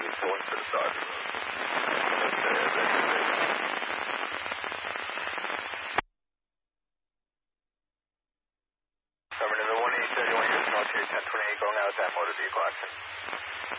pulling to the side of the road. Affirmative, the 187, you want your okay, 1028 going out of that motor vehicle action.